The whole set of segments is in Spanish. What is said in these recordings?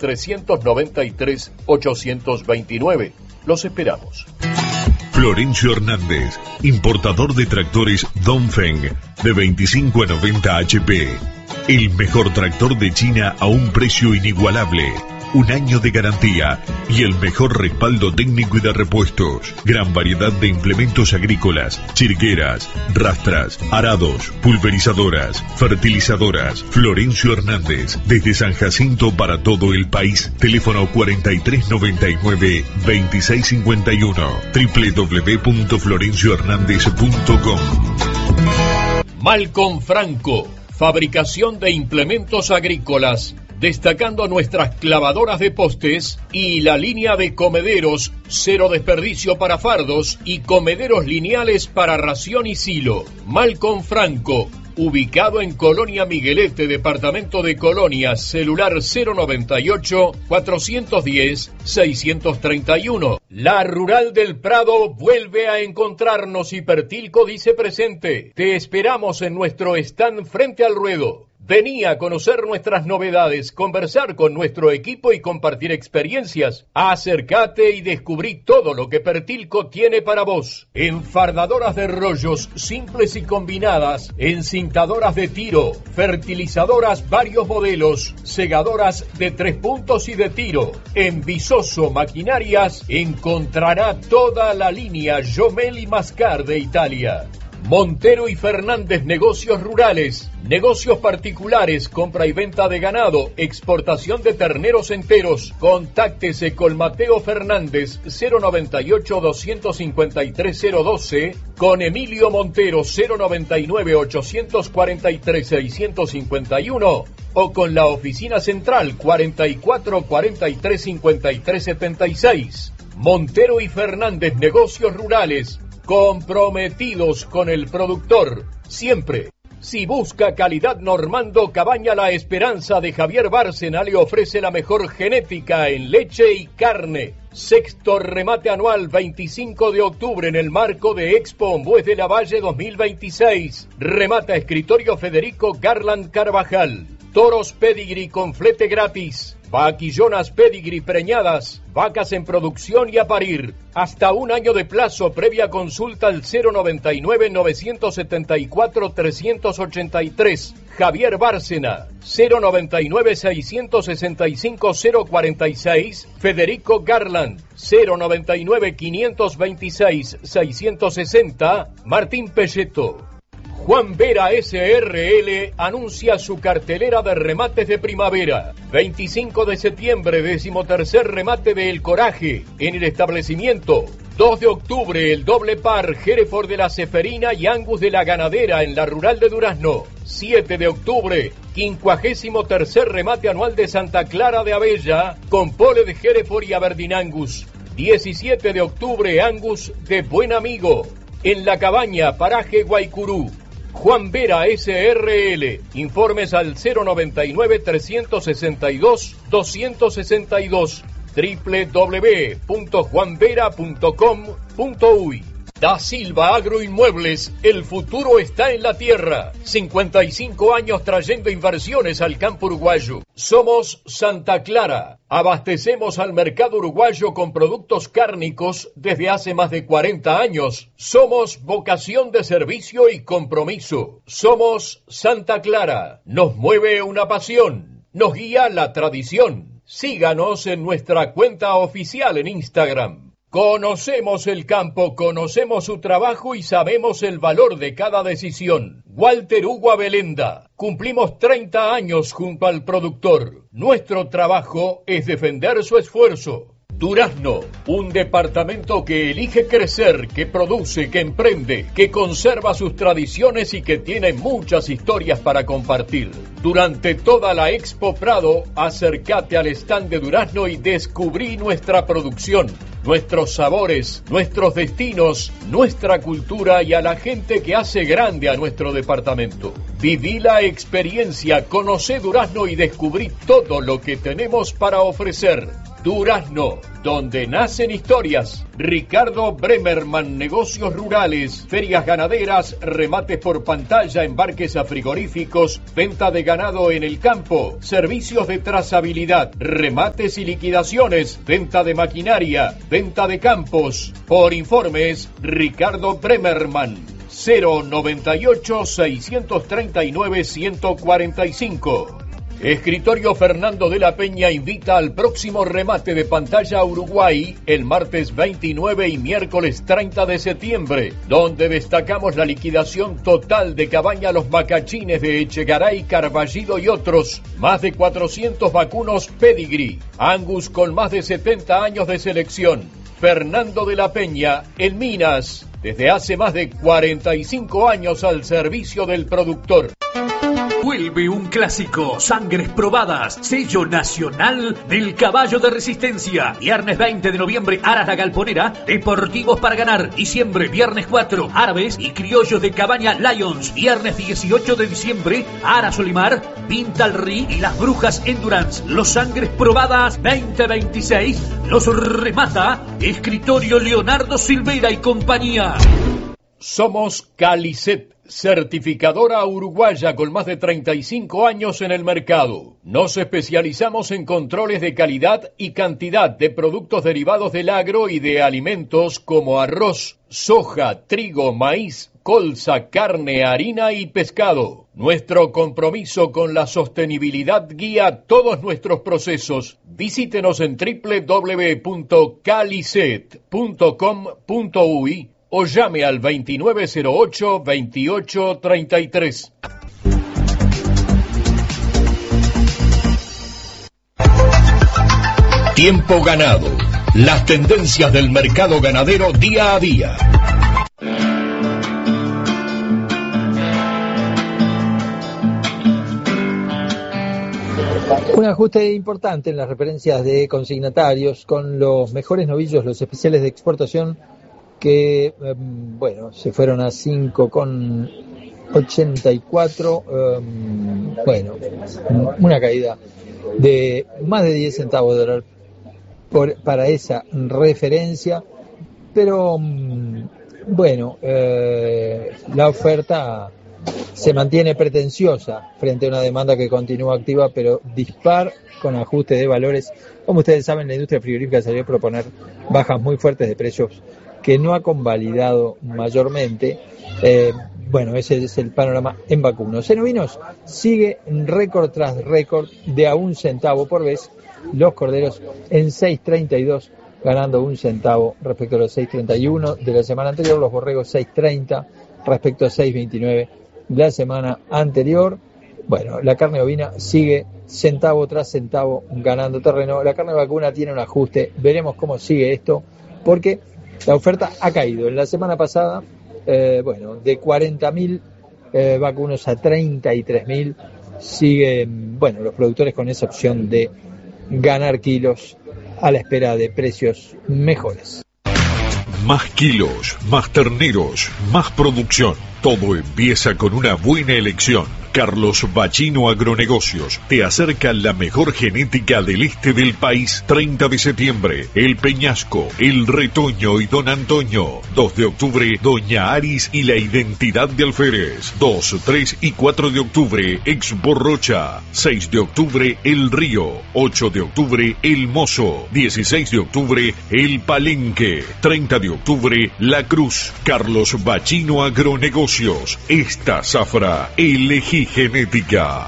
393-829. Los esperamos. Florencio Hernández, importador de tractores Dongfeng de 25 a 90 HP. El mejor tractor de China a un precio inigualable. Un año de garantía y el mejor respaldo técnico y de repuestos. Gran variedad de implementos agrícolas, chirgueras, rastras, arados, pulverizadoras, fertilizadoras. Florencio Hernández, desde San Jacinto para todo el país. Teléfono 4399-2651. www.florenciohernandez.com. Malcom Franco, fabricación de implementos agrícolas, destacando nuestras clavadoras de postes y la línea de comederos cero desperdicio para fardos y comederos lineales para ración y silo. Malcom Franco, ubicado en Colonia Miguelete, departamento de Colonia, celular 098-410-631. La Rural del Prado vuelve a encontrarnos y Pertilco dice presente. Te esperamos en nuestro stand frente al ruedo. Vení a conocer nuestras novedades, conversar con nuestro equipo y compartir experiencias. Acércate y descubrí todo lo que Pertilco tiene para vos. Enfardadoras de rollos simples y combinadas, encintadoras de tiro, fertilizadoras varios modelos, segadoras de 3 puntos y de tiro. En Visoso Maquinarias encontrará toda la línea Jomel y Mascar de Italia. Montero y Fernández, negocios rurales, negocios particulares, compra y venta de ganado, exportación de terneros enteros. Contáctese con Mateo Fernández, 098-253-012, con Emilio Montero, 099-843-651, o con la oficina central, 44-43-53-76. Montero y Fernández, negocios rurales, comprometidos con el productor, siempre. Si busca calidad, Normando Cabaña La Esperanza de Javier Bárcena le ofrece la mejor genética en leche y carne. Sexto remate anual, 25 de octubre, en el marco de Expo Ombues de la Valle 2026. Remata escritorio Federico Garland Carvajal. Toros Pedigree con flete gratis. Vaquillonas Pedigree preñadas. Vacas en producción y a parir. Hasta un año de plazo, previa consulta al 099-974-383. Javier Bárcena, 099-665-046. Federico Garland, 099-526-660. Martín Pelleto. Juan Vera SRL anuncia su cartelera de remates de primavera. 25 de septiembre, 13º remate de El Coraje en el establecimiento. 2 de octubre, el doble par Hereford de la Ceferina y Angus de la Ganadera en la Rural de Durazno. 7 de octubre, 53º remate anual de Santa Clara de Abella con pole de Hereford y Aberdeen Angus. 17 de octubre, Angus de Buen Amigo en La Cabaña, paraje Guaycurú. Juan Vera SRL. Informes al 099-362-262. www.juanvera.com.uy. Da Silva Agroinmuebles, el futuro está en la tierra. 55 años trayendo inversiones al campo uruguayo. Somos Santa Clara. Abastecemos al mercado uruguayo con productos cárnicos desde hace más de 40 años. Somos vocación de servicio y compromiso. Somos Santa Clara. Nos mueve una pasión. Nos guía la tradición. Síganos en nuestra cuenta oficial en Instagram. Conocemos el campo, conocemos su trabajo y sabemos el valor de cada decisión. Walter Hugo Abelenda. Cumplimos 30 años junto al productor. Nuestro trabajo es defender su esfuerzo. Durazno, un departamento que elige crecer, que produce, que emprende, que conserva sus tradiciones y que tiene muchas historias para compartir. Durante toda la Expo Prado, acércate al stand de Durazno y descubrí nuestra producción, nuestros sabores, nuestros destinos, nuestra cultura y a la gente que hace grande a nuestro departamento. Viví la experiencia, conocé Durazno y descubrí todo lo que tenemos para ofrecer. Durazno, donde nacen historias. Ricardo Bremerman, negocios rurales, ferias ganaderas, remates por pantalla, embarques a frigoríficos, venta de ganado en el campo, servicios de trazabilidad, remates y liquidaciones, venta de maquinaria, venta de campos. Por informes, Ricardo Bremerman, 098-639-145. Escritorio Fernando de la Peña invita al próximo remate de pantalla Uruguay el martes 29 y miércoles 30 de septiembre, donde destacamos la liquidación total de Cabaña Los Macachines de Echegaray, Carballido y otros. Más de 400 vacunos Pedigree, Angus con más de 70 años de selección. Fernando de la Peña, en Minas, desde hace más de 45 años al servicio del productor. Vuelve un clásico, Sangres Probadas, sello nacional del caballo de resistencia. Viernes 20 de noviembre, Aras La Galponera, Deportivos para Ganar. Diciembre, viernes 4, Árabes y Criollos de Cabaña Lions. Viernes 18 de diciembre, Aras Olimar, Pintalrí y Las Brujas Endurance. Los Sangres Probadas 2026 los remata Escritorio Leonardo Silveira y compañía. Somos Calicet, certificadora uruguaya con más de 35 años en el mercado. Nos especializamos en controles de calidad y cantidad de productos derivados del agro y de alimentos como arroz, soja, trigo, maíz, colza, carne, harina y pescado. Nuestro compromiso con la sostenibilidad guía todos nuestros procesos. Visítenos en www.calicet.com.uy o llame al 2908-2833. Tiempo ganado. Las tendencias del mercado ganadero día a día. Un ajuste importante en las referencias de consignatarios con los mejores novillos, los especiales de exportación, que se fueron a 5,84, una caída de más de 10 centavos de dólar para esa referencia, pero la oferta se mantiene pretenciosa frente a una demanda que continúa activa, pero dispar con ajuste de valores. Como ustedes saben, la industria frigorífica salió a proponer bajas muy fuertes de precios que no ha convalidado mayormente. Ese es el panorama en vacunos. En ovinos sigue récord tras récord de a 1 centavo por vez. Los corderos en 6.32, ganando 1 centavo respecto a los 6.31 de la semana anterior. Los borregos 6.30 respecto a 6.29 la semana anterior. La carne ovina sigue centavo tras centavo ganando terreno. La carne vacuna tiene un ajuste. Veremos cómo sigue esto, porque la oferta ha caído. En la semana pasada, de 40.000 vacunos a 33.000. Siguen, los productores con esa opción de ganar kilos a la espera de precios mejores. Más kilos, más terneros, más producción. Todo empieza con una buena elección. Carlos Bachino Agronegocios te acerca la mejor genética del este del país. 30 de septiembre, El Peñasco, El Retoño y Don Antonio. 2 de octubre, Doña Aris y la Identidad de Alférez. 2, 3 y 4 de octubre, Expo Rocha. 6 de octubre, El Río. 8 de octubre, El Mozo. 16 de octubre, El Palenque. 30 de octubre, La Cruz. Carlos Bachino Agronegocios. Esta zafra, elegí genética.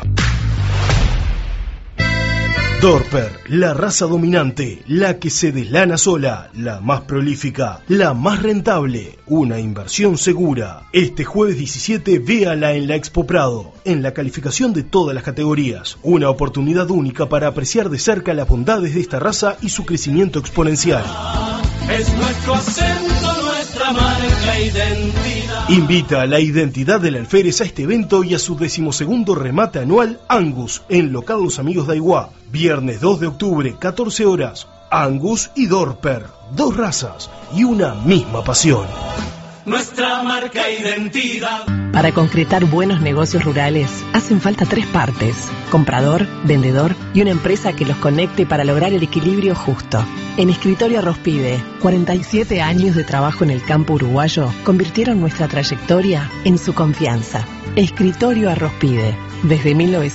Dorper, la raza dominante, la que se deslana sola, la más prolífica, la más rentable, una inversión segura. Este jueves 17, véala en la Expo Prado, en la calificación de todas las categorías. Una oportunidad única para apreciar de cerca las bondades de esta raza y su crecimiento exponencial. Es nuestro acento, nuestra marca identidad. Invita a la Identidad del Alférez a este evento y a su 12º remate anual Angus en local Los Amigos de Aiguá. Viernes 2 de octubre, 14 horas. Angus y Dorper, 2 razas y una misma pasión. nuestra marca identidad. Para concretar buenos negocios rurales, hacen falta 3 partes: comprador, vendedor y una empresa que los conecte para lograr el equilibrio justo. En Escritorio Arrospide, 47 años de trabajo en el campo uruguayo convirtieron nuestra trayectoria en su confianza. Escritorio Arrospide, desde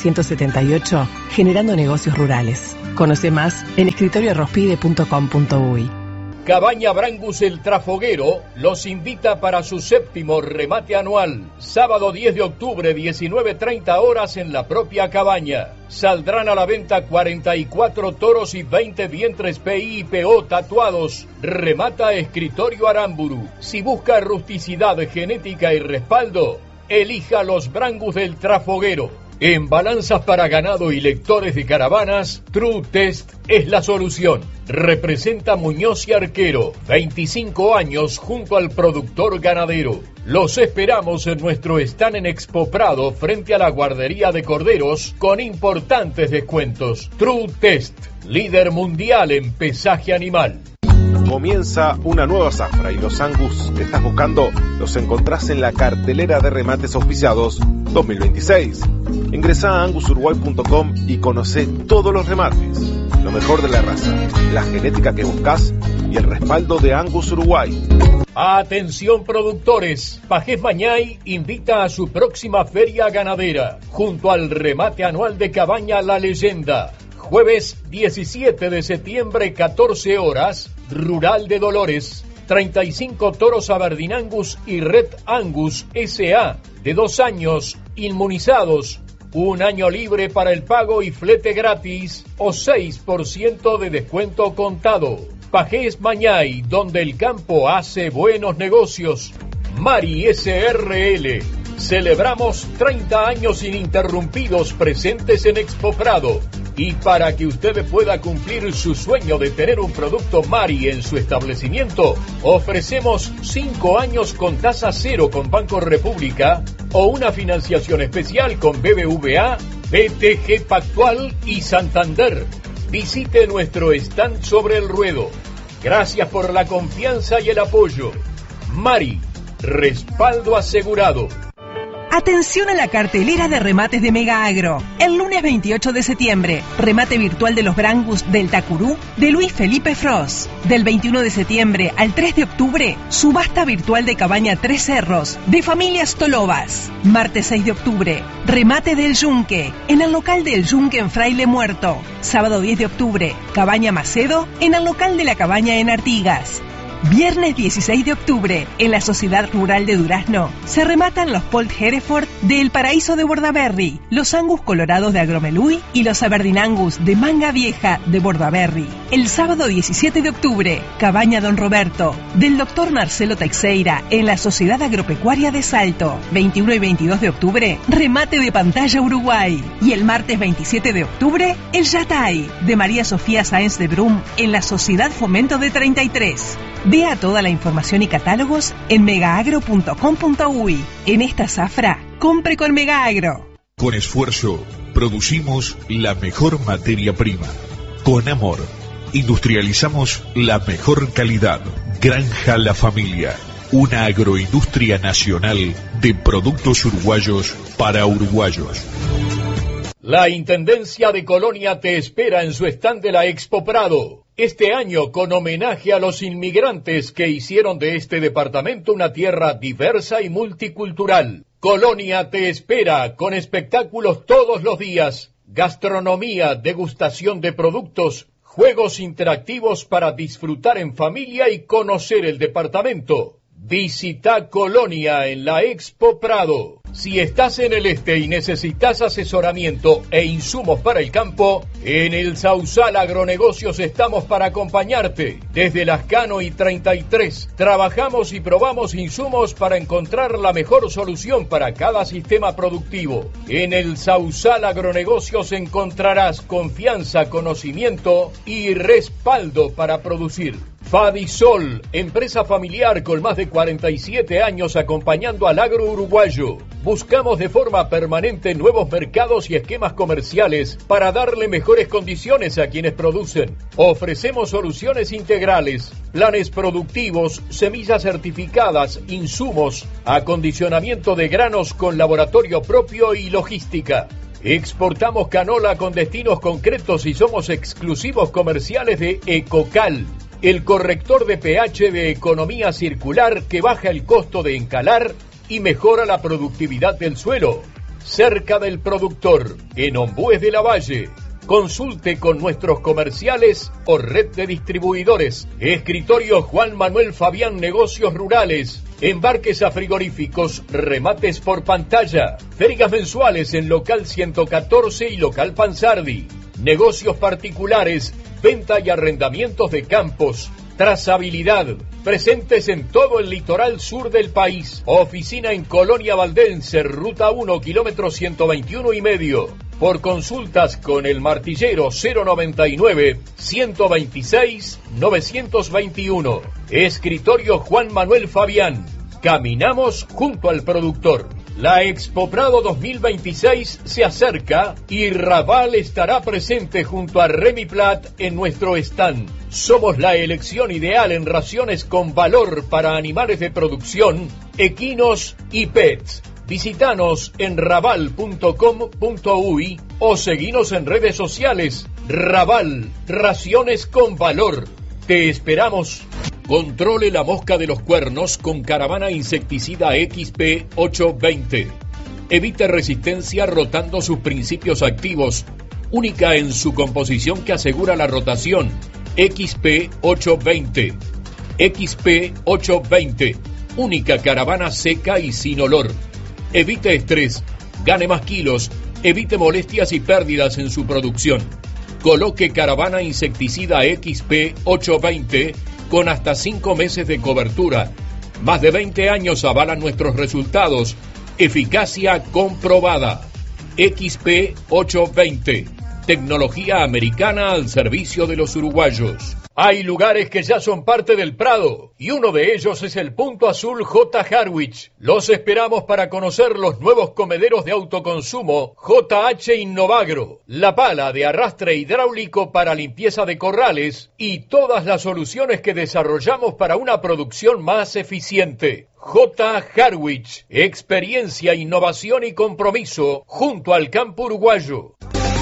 1978, generando negocios rurales. Conoce más en escritorioarrospide.com.uy. Cabaña Brangus El Trafoguero los invita para su 7º remate anual. Sábado 10 de octubre, 19:30 horas en la propia cabaña. Saldrán a la venta 44 toros y 20 vientres PI y PO tatuados. Remata Escritorio Aramburu. Si busca rusticidad, genética y respaldo, elija los Brangus del Trafoguero. En balanzas para ganado y lectores de caravanas, True Test es la solución. Representa Muñoz y Arquero, 25 años junto al productor ganadero. Los esperamos en nuestro stand en Expo Prado frente a la guardería de corderos con importantes descuentos. True Test, líder mundial en pesaje animal. Comienza una nueva zafra y los Angus que estás buscando los encontrás en la cartelera de remates auspiciados 2026. Ingresá a angusuruguay.com y conocé todos los remates, lo mejor de la raza, la genética que buscas y el respaldo de Angus Uruguay. Atención productores, Pajés Mañay invita a su próxima feria ganadera, junto al remate anual de Cabaña La Leyenda. Jueves 17 de septiembre, 14 horas, Rural de Dolores. 35 toros Aberdeen Angus y Red Angus S.A. de 2 años, inmunizados. 1 año libre para el pago y flete gratis o 6% de descuento contado. Pajés Mañay, donde el campo hace buenos negocios. Mari SRL. Celebramos 30 años ininterrumpidos presentes en Expo Prado. Y para que usted pueda cumplir su sueño de tener un producto Mari en su establecimiento, ofrecemos 5 años con tasa cero con Banco República o una financiación especial con BBVA, BTG Pactual y Santander. Visite nuestro stand sobre el ruedo. Gracias por la confianza y el apoyo. Mari, respaldo asegurado. Atención a la cartelera de remates de Mega Agro. El lunes 28 de septiembre, remate virtual de los Brangus del Tacurú de Luis Felipe Frost. Del 21 de septiembre al 3 de octubre, subasta virtual de Cabaña Tres Cerros de Familias Tolobas. Martes 6 de octubre, remate del Yunque en el local del Yunque en Fraile Muerto. Sábado 10 de octubre, Cabaña Macedo en el local de la Cabaña en Artigas. Viernes 16 de octubre, en la Sociedad Rural de Durazno, se rematan los Polt Hereford de El Paraíso de Bordaberry, los Angus Colorados de Agromeluy y los Aberdeen Angus de Manga Vieja de Bordaberry. El sábado 17 de octubre, Cabaña Don Roberto, del Dr. Marcelo Teixeira, en la Sociedad Agropecuaria de Salto. 21 y 22 de octubre, remate de Pantalla Uruguay. Y el martes 27 de octubre, el Yatay, de María Sofía Sáenz de Brum, en la Sociedad Fomento de 33. Vea toda la información y catálogos en megaagro.com.uy. En esta zafra, compre con Megaagro. Con esfuerzo, producimos la mejor materia prima. Con amor, industrializamos la mejor calidad. Granja La Familia, una agroindustria nacional de productos uruguayos para uruguayos. La Intendencia de Colonia te espera en su stand de la Expo Prado. Este año con homenaje a los inmigrantes que hicieron de este departamento una tierra diversa y multicultural. Colonia te espera con espectáculos todos los días, gastronomía, degustación de productos, juegos interactivos para disfrutar en familia y conocer el departamento. Visita Colonia en la Expo Prado. Si estás en el este y necesitas asesoramiento e insumos para el campo, en el Sausal Agronegocios estamos para acompañarte. Desde Lascano y 33, trabajamos y probamos insumos para encontrar la mejor solución para cada sistema productivo. En el Sausal Agronegocios encontrarás confianza, conocimiento y respaldo para producir. Fadisol, empresa familiar con más de 47 años acompañando al agro uruguayo. Buscamos de forma permanente nuevos mercados y esquemas comerciales para darle mejores condiciones a quienes producen. Ofrecemos soluciones integrales, planes productivos, semillas certificadas, insumos, acondicionamiento de granos con laboratorio propio y logística. Exportamos canola con destinos concretos y somos exclusivos comerciales de Ecocal, el corrector de pH de economía circular que baja el costo de encalar y mejora la productividad del suelo. Cerca del productor, en Ombúes de la Valle. Consulte con nuestros comerciales o red de distribuidores. Escritorio Juan Manuel Fabián, Negocios Rurales. Embarques a frigoríficos, remates por pantalla. Ferias mensuales en local 114 y local Pansardi. Negocios particulares, venta y arrendamientos de campos. Trazabilidad, presentes en todo el litoral sur del país. Oficina en Colonia Valdense, Ruta 1, kilómetro 121,5. Por consultas con el martillero 099-126-921. Escritorio Juan Manuel Fabián. Caminamos junto al productor. La Expo Prado 2026 se acerca y Raval estará presente junto a Remiplat en nuestro stand. Somos la elección ideal en raciones con valor para animales de producción, equinos y pets. Visítanos en raval.com.uy o seguinos en redes sociales. Raval, raciones con valor. Te esperamos. Controle la mosca de los cuernos con Caravana Insecticida XP 820. Evite resistencia rotando sus principios activos, única en su composición que asegura la rotación. XP 820. XP 820. Única caravana seca y sin olor. Evite estrés, gane más kilos, evite molestias y pérdidas en su producción. Coloque Caravana Insecticida XP 820 con hasta 5 meses de cobertura. Más de 20 años avalan nuestros resultados. Eficacia comprobada. XP 820. Tecnología americana al servicio de los uruguayos. Hay lugares que ya son parte del Prado y uno de ellos es el Punto Azul J. Harwich. Los esperamos para conocer los nuevos comederos de autoconsumo JH Innovagro, la pala de arrastre hidráulico para limpieza de corrales y todas las soluciones que desarrollamos para una producción más eficiente. J. Harwich, experiencia, innovación y compromiso junto al campo uruguayo.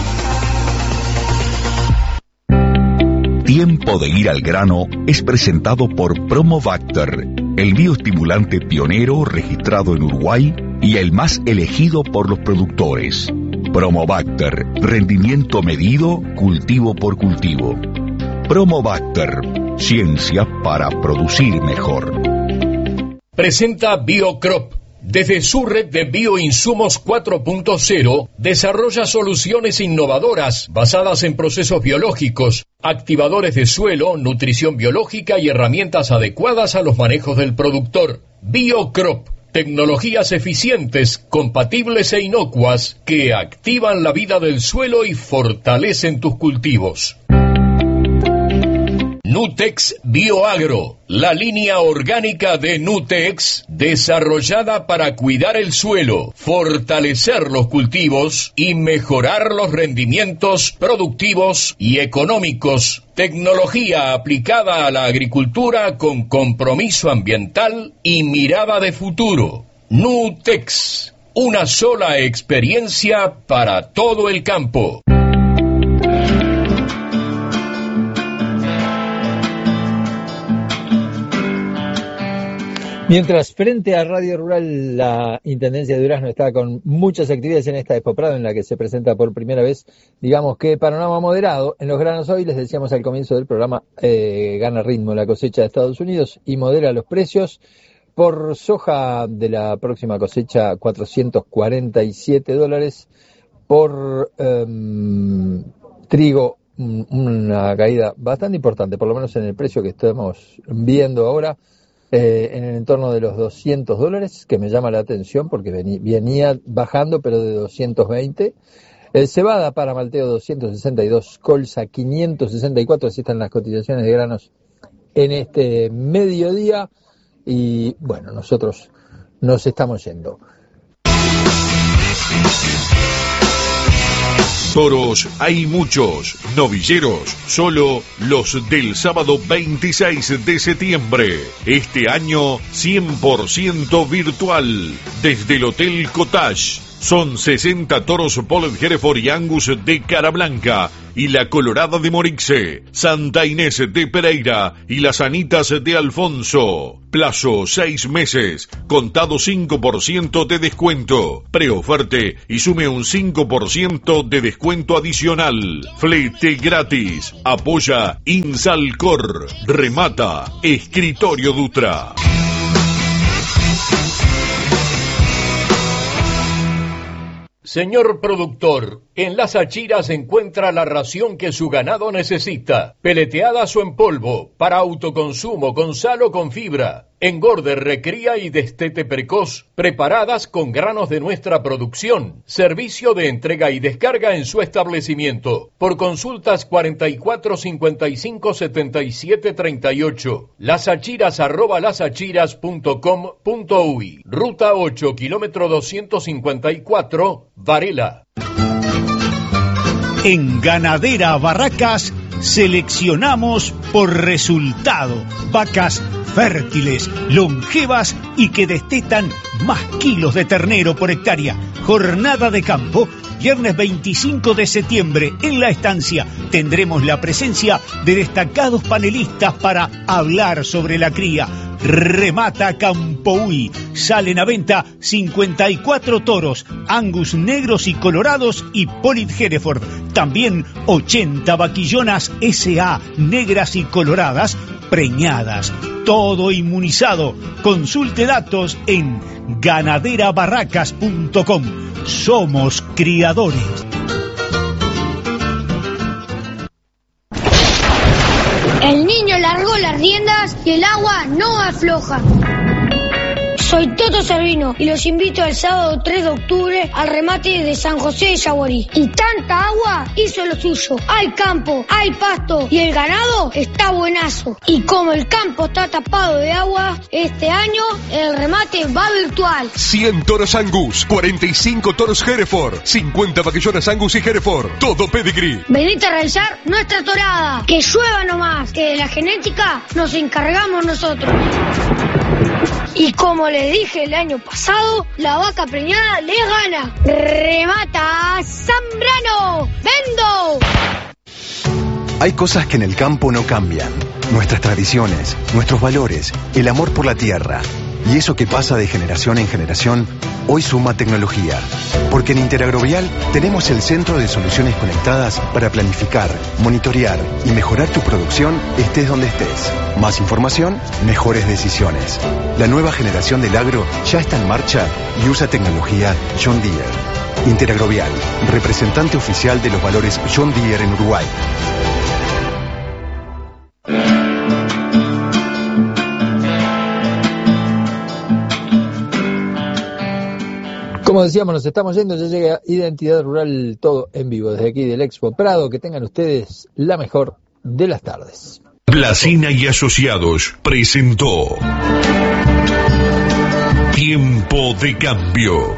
Tiempo de ir al grano es presentado por Promobacter, el bioestimulante pionero registrado en Uruguay y el más elegido por los productores. Promobacter, rendimiento medido, cultivo por cultivo. Promobacter, ciencia para producir mejor. Presenta Biocrop. Desde su red de bioinsumos 4.0, desarrolla soluciones innovadoras basadas en procesos biológicos, activadores de suelo, nutrición biológica y herramientas adecuadas a los manejos del productor. Biocrop, tecnologías eficientes, compatibles e inocuas que activan la vida del suelo y fortalecen tus cultivos. Nutex Bioagro, la línea orgánica de Nutex, desarrollada para cuidar el suelo, fortalecer los cultivos y mejorar los rendimientos productivos y económicos. Tecnología aplicada a la agricultura con compromiso ambiental y mirada de futuro. Nutex, una sola experiencia para todo el campo. Mientras frente a Radio Rural la Intendencia de Durazno está con muchas actividades en esta Expo Prado en la que se presenta por primera vez, digamos que panorama moderado. En los granos hoy les decíamos al comienzo del programa, gana ritmo la cosecha de Estados Unidos y modera los precios. Por soja de la próxima cosecha $447, por trigo una caída bastante importante, por lo menos en el precio que estamos viendo ahora. En el entorno de los $200, que me llama la atención porque venía bajando, pero de 220. Cebada para malteo 262, colza 564, así están las cotizaciones de granos en este mediodía y bueno, nosotros nos estamos yendo. Toros hay muchos, novilleros solo los del sábado 26 de septiembre. Este año 100% virtual desde el Hotel Cottage. Son 60 toros Polled Hereford y Angus de Cara Blanca y la Colorada de Morixe, Santa Inés de Pereira y las Anitas de Alfonso. Plazo 6 meses, contado 5% de descuento. Preoferte y sume un 5% de descuento adicional. Flete gratis. Apoya Insalcor. Remata Escritorio Dutra. Señor productor, en Las Achiras encuentra la ración que su ganado necesita, peleteadas o en polvo, para autoconsumo, con sal o con fibra, engorde, recría y destete precoz, preparadas con granos de nuestra producción, servicio de entrega y descarga en su establecimiento. Por consultas 44 55 77 38, lasachiras@lasachiras.com.uy, ruta 8, kilómetro 254, Varela. En Ganadera Barracas seleccionamos por resultado vacas fértiles, longevas y que destetan más kilos de ternero por hectárea. Jornada de campo, viernes 25 de septiembre en La Estancia. Tendremos la presencia de destacados panelistas para hablar sobre la cría. Remata Campoui. Salen a venta 54 toros, Angus negros y colorados y Polled Hereford. También 80 vaquillonas SA negras y coloradas preñadas. Todo inmunizado. Consulte datos en ganaderabarracas.com. Somos criadores. El niño largó las riendas y el agua no afloja. Soy Toto Servino y los invito el sábado 3 de octubre al remate de San José de Yaguarí. Y tanta agua hizo lo suyo. Hay campo, hay pasto y el ganado está buenazo. Y como el campo está tapado de agua, este año el remate va virtual. 100 toros Angus, 45 toros Hereford, 50 vaquillonas Angus y Hereford, todo pedigree. Venite a realizar nuestra torada. Que llueva nomás, que de la genética nos encargamos nosotros. Y como le dije el año pasado, la vaca preñada le gana. Remata Zambrano. ¡Vendo! Hay cosas que en el campo no cambian. Nuestras tradiciones, nuestros valores, el amor por la tierra. Y eso que pasa de generación en generación, hoy suma tecnología. Porque en Interagrovial tenemos el centro de soluciones conectadas para planificar, monitorear y mejorar tu producción estés donde estés. Más información, mejores decisiones. La nueva generación del agro ya está en marcha y usa tecnología John Deere. Interagrovial, representante oficial de los valores John Deere en Uruguay. Como decíamos, nos estamos yendo, ya llega Identidad Rural, todo en vivo desde aquí del Expo Prado. Que tengan ustedes la mejor de las tardes. Placina y Asociados presentó Tiempo de Cambio.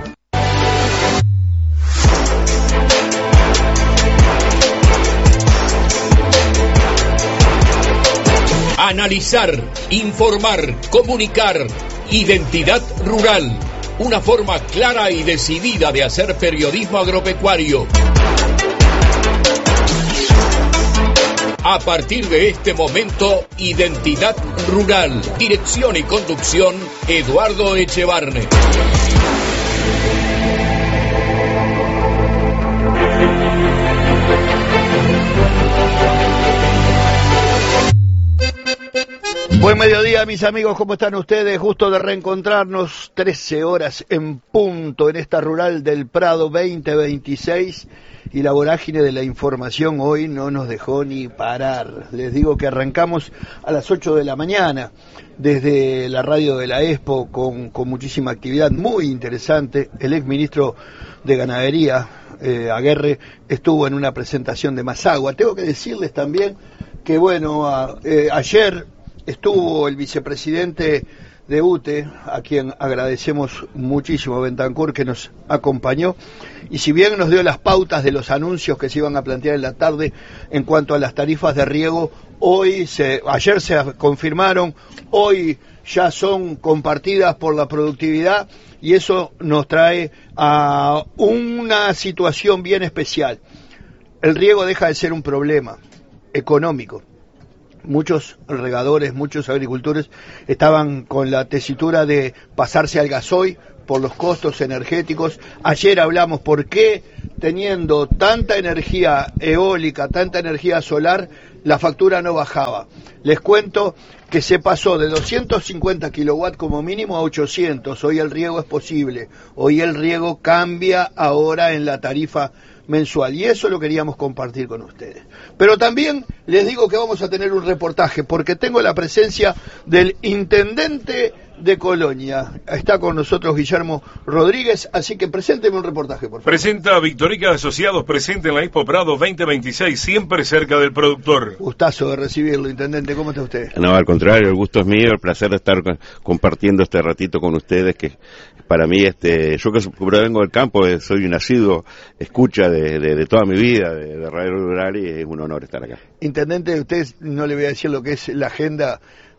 Analizar, informar, comunicar. Identidad Rural. Una forma clara y decidida de hacer periodismo agropecuario. A partir de este momento, Identidad Rural. Dirección y conducción, Eduardo Echevarne. Buen mediodía, mis amigos, ¿cómo están ustedes? Gusto de reencontrarnos, 13 horas en punto en esta Rural del Prado 2026, y la vorágine de la información hoy no nos dejó ni parar. Les digo que arrancamos a las 8 de la mañana desde la radio de la Expo con muchísima actividad muy interesante. El exministro de Ganadería, Aguerre, estuvo en una presentación de Mazagua. Tengo que decirles también que, bueno, ayer estuvo el vicepresidente de UTE, a quien agradecemos muchísimo, Bentancur, que nos acompañó, y si bien nos dio las pautas de los anuncios que se iban a plantear en la tarde en cuanto a las tarifas de riego, ayer se confirmaron, hoy ya son compartidas por la productividad, y eso nos trae a una situación bien especial. El riego deja de ser un problema económico. Muchos regadores, muchos agricultores estaban con la tesitura de pasarse al gasoil por los costos energéticos. Ayer hablamos por qué, teniendo tanta energía eólica, tanta energía solar, la factura no bajaba. Les cuento que se pasó de 250 kilowatts como mínimo a 800. Hoy el riego es posible. Hoy el riego cambia ahora en la tarifa mensual, y eso lo queríamos compartir con ustedes. Pero también les digo que vamos a tener un reportaje, porque tengo la presencia del intendente de Colonia. Está con nosotros Guillermo Rodríguez, así que presénteme un reportaje, por favor. Presenta Victorica Asociados, presente en la Expo Prado 2026, siempre cerca del productor. Gustazo de recibirlo, intendente. ¿Cómo está usted? No, al contrario, el gusto es mío, el placer de estar compartiendo este ratito con ustedes, que para mí, yo que provengo del campo, soy un asiduo escucha de toda mi vida, de Radio Rural, y es un honor estar acá. Intendente, usted no le voy a decir lo que es la agenda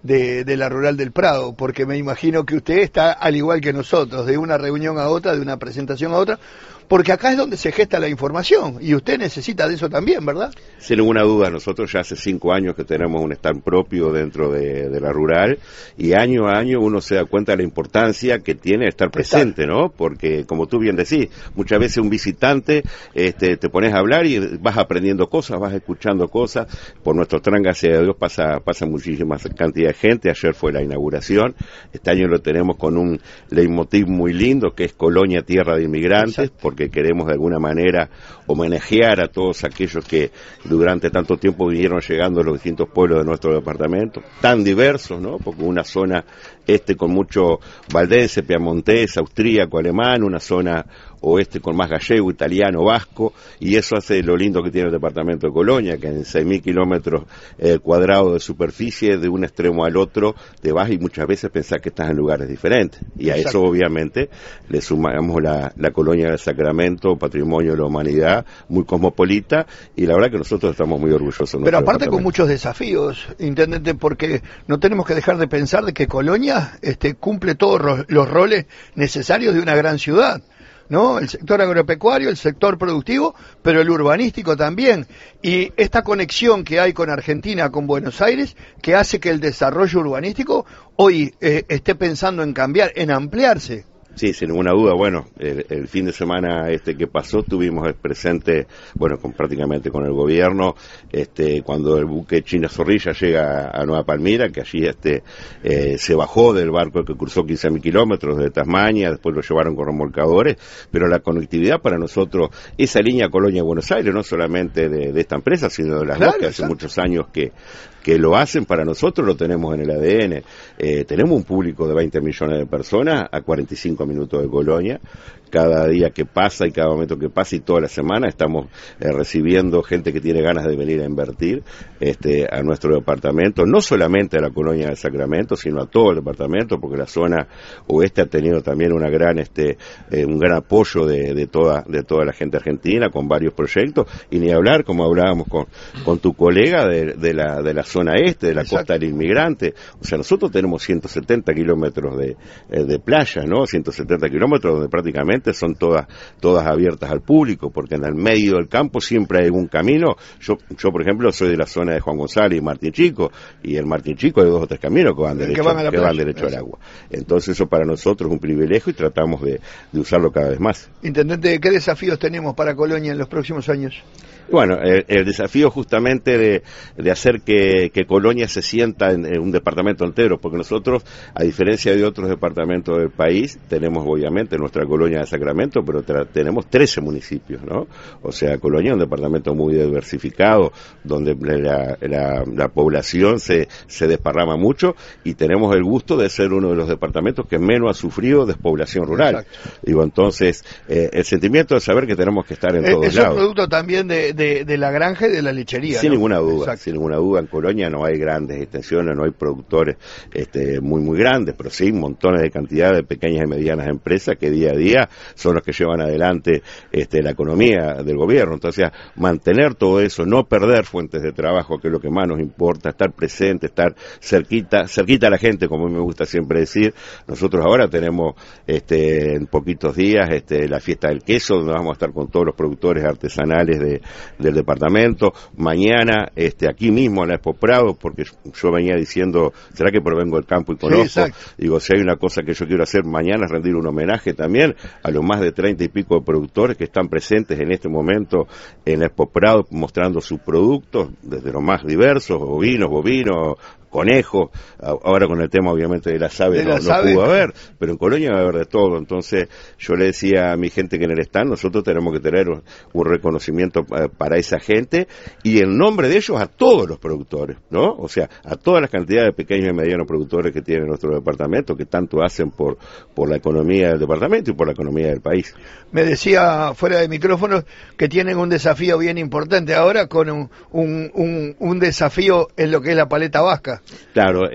de la Rural del Prado, porque me imagino que usted está al igual que nosotros, de una reunión a otra, de una presentación a otra, porque acá es donde se gesta la información, y usted necesita de eso también, ¿verdad? Sin ninguna duda, nosotros ya hace 5 años que tenemos un stand propio dentro de la Rural, y año a año uno se da cuenta de la importancia que tiene estar presente, ¿no? Porque, como tú bien decís, muchas veces un visitante, te pones a hablar y vas aprendiendo cosas, vas escuchando cosas. Por nuestro stand, gracias a Dios, pasa muchísima cantidad de gente. Ayer fue la inauguración, este año lo tenemos con un leitmotiv muy lindo, que es Colonia, tierra de inmigrantes, porque queremos de alguna manera homenajear a todos aquellos que durante tanto tiempo vinieron llegando a los distintos pueblos de nuestro departamento, tan diversos, ¿no? Porque una zona con mucho valdense, piamontés, austríaco, alemán, una zona oeste con más gallego, italiano, vasco, y eso hace lo lindo que tiene el departamento de Colonia, que en 6.000 kilómetros cuadrados de superficie, de un extremo al otro, te vas y muchas veces pensás que estás en lugares diferentes. Y a eso obviamente le sumamos la Colonia del Sacramento, patrimonio de la humanidad, muy cosmopolita, y la verdad que nosotros estamos muy orgullosos. Pero aparte con muchos desafíos, intendente, porque no tenemos que dejar de pensar de que Colonia cumple todos los roles necesarios de una gran ciudad, ¿no? El sector agropecuario, el sector productivo, pero el urbanístico también. Y esta conexión que hay con Argentina, con Buenos Aires, que hace que el desarrollo urbanístico hoy esté pensando en cambiar, en ampliarse. Sí, sin ninguna duda. Bueno, el fin de semana que pasó tuvimos presente, bueno, prácticamente con el gobierno, cuando el buque China Zorrilla llega a Nueva Palmira, que allí se bajó del barco que cruzó 15.000 kilómetros de Tasmania, después lo llevaron con remolcadores, pero la conectividad para nosotros, esa línea Colonia-Buenos Aires, no solamente de esta empresa, sino de las dos, que hace muchos años que lo hacen, para nosotros lo tenemos en el ADN. Tenemos un público de 20 millones de personas a 45 minutos de Colonia. Cada día que pasa y cada momento que pasa y toda la semana estamos recibiendo gente que tiene ganas de venir a invertir a nuestro departamento, no solamente a la Colonia del Sacramento, sino a todo el departamento, porque la zona oeste ha tenido también un gran apoyo de toda la gente argentina con varios proyectos, y ni hablar, como hablábamos con tu colega, de la zona este, de la Costa del Inmigrante. O sea, nosotros tenemos 170 kilómetros de playa, ¿no? 170 kilómetros donde prácticamente son todas abiertas al público, porque en el medio del campo siempre hay un camino. Yo por ejemplo, soy de la zona de Juan González y Martín Chico, y en Martín Chico hay 2 o 3 caminos que van derecho al agua. Entonces eso para nosotros es un privilegio y tratamos de usarlo cada vez más. Intendente, ¿qué desafíos tenemos para Colonia en los próximos años? Bueno, el desafío justamente de hacer que Colonia se sienta en un departamento entero, porque nosotros, a diferencia de otros departamentos del país, tenemos obviamente nuestra Colonia de Sacramento, pero tenemos 13 municipios, ¿no? O sea, Colonia es un departamento muy diversificado, donde la población se desparrama mucho, y tenemos el gusto de ser uno de los departamentos que menos ha sufrido despoblación rural. Exacto. Digo, entonces, el sentimiento de saber que tenemos que estar en todos lados. Es un producto también de de la granja y de la lechería. Sin ¿no? ninguna duda, Exacto. sin ninguna duda. En Colonia no hay grandes extensiones, no hay productores muy grandes, pero sí montones de cantidad de pequeñas y medianas empresas que día a día son los que llevan adelante la economía del gobierno. Entonces, mantener todo eso, no perder fuentes de trabajo, que es lo que más nos importa, estar presente, estar cerquita a la gente, como a mí me gusta siempre decir. Nosotros ahora tenemos en poquitos días la fiesta del queso, donde vamos a estar con todos los productores artesanales del departamento. Mañana aquí mismo en la Expo Prado, porque yo venía diciendo, ¿será que provengo del campo y conozco? Digo, si hay una cosa que yo quiero hacer mañana es rendir un homenaje también a los más de 30 y pico de productores que están presentes en este momento en la Expo Prado mostrando sus productos, desde los más diversos, bovinos, conejos. Ahora con el tema obviamente de las aves no pudo haber, pero en Colonia va a haber de todo. Entonces yo le decía a mi gente que en el stand nosotros tenemos que tener un reconocimiento para esa gente, y en nombre de ellos a todos los productores, ¿no? O sea, a todas las cantidades de pequeños y medianos productores que tiene nuestro departamento, que tanto hacen por la economía del departamento y por la economía del país. Me decía fuera de micrófonos que tienen un desafío bien importante ahora, con un desafío en lo que es la paleta vasca. Claro,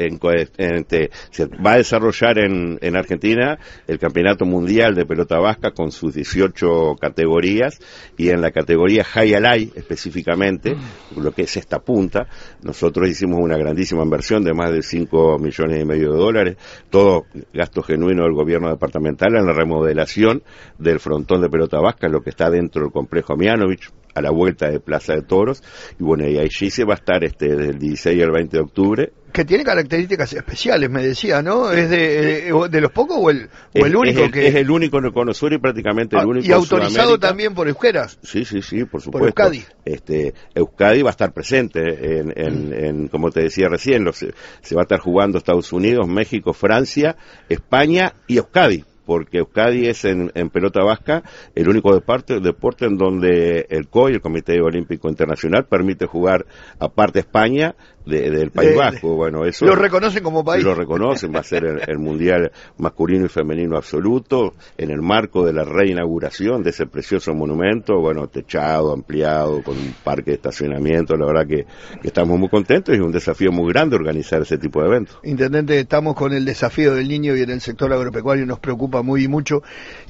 se va a desarrollar en Argentina el Campeonato Mundial de Pelota Vasca con sus 18 categorías, y en la categoría High Alay específicamente, lo que es esta punta, nosotros hicimos una grandísima inversión de más de $5,5 millones, todo gasto genuino del gobierno departamental en la remodelación del frontón de Pelota Vasca, lo que está dentro del complejo Mianovich, a la vuelta de Plaza de Toros, y bueno, y allí se va a estar desde el 16 al 20 de octubre. Que tiene características especiales, me decía, ¿no? ¿Es de los pocos o el único? Es el único en el Cono Sur y prácticamente el único y autorizado en Sudamérica. También por Euskera. Sí, por supuesto. Por Euskadi. Euskadi va a estar presente en como te decía recién, se va a estar jugando Estados Unidos, México, Francia, España y Euskadi, porque Euskadi es en pelota vasca el único deporte en donde el COI, el Comité Olímpico Internacional, permite jugar aparte España del País Vasco. Bueno, eso lo reconocen como país. Lo reconocen, va a ser el mundial masculino y femenino absoluto, en el marco de la reinauguración de ese precioso monumento, bueno, techado, ampliado, con un parque de estacionamiento. La verdad que estamos muy contentos, y es un desafío muy grande organizar ese tipo de eventos. Intendente, estamos con el desafío del niño, y en el sector agropecuario nos preocupa muy y mucho,